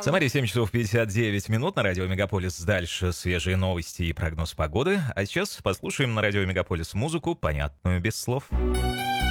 Самаре 7 часов 59 минут на радио Мегаполис. Дальше свежие новости и прогноз погоды. А сейчас послушаем на радио Мегаполис музыку, понятную без слов.